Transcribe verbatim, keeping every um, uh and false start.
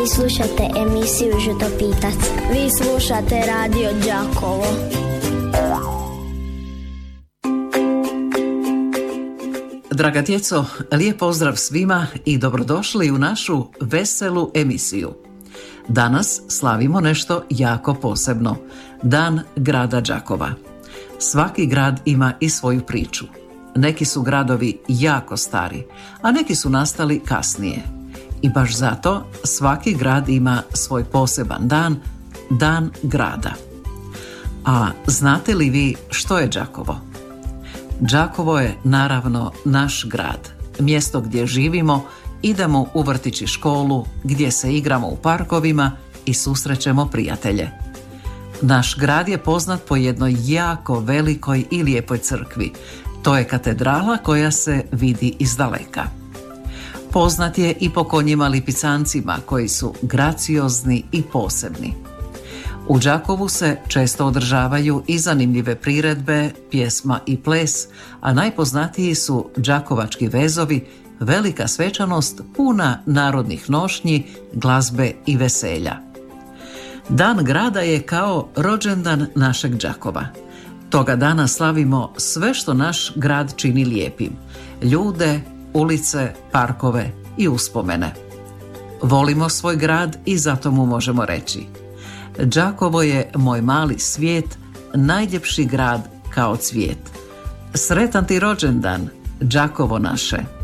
Vi slušate emisiju Životopitac. Vi slušate radio Đakovo. Draga djeco, lijep pozdrav svima i dobrodošli u našu veselu emisiju. Danas slavimo nešto jako posebno, Dan grada Đakova. Svaki grad ima i svoju priču. Neki su gradovi jako stari, a neki su nastali kasnije. I baš zato svaki grad ima svoj poseban dan, Dan grada. A znate li vi što je Đakovo? Đakovo je naravno naš grad, mjesto gdje živimo, idemo u vrtić i školu, gdje se igramo u parkovima i susrećemo prijatelje. Naš grad je poznat po jednoj jako velikoj i lijepoj crkvi. To je katedrala koja se vidi izdaleka. Poznat je i po konjima lipicancima koji su graciozni i posebni. U Đakovu se često održavaju i zanimljive priredbe, pjesma i ples, a najpoznatiji su đakovački vezovi, velika svečanost puna narodnih nošnji, glazbe i veselja. Dan grada je kao rođendan našeg Đakova. Toga dana slavimo sve što naš grad čini lijepim. Ljude, ulice, parkove i uspomene. Volimo svoj grad i zato mu možemo reći: Đakovo je moj mali svijet, najljepši grad kao cvijet. Sretan ti rođendan, Đakovo naše!